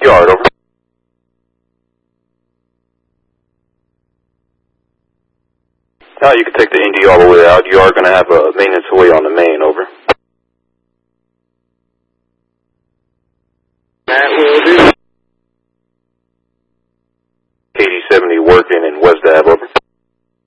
yard, over. No, you can take the ND all the way out. You are going to have a maintenance away on the main,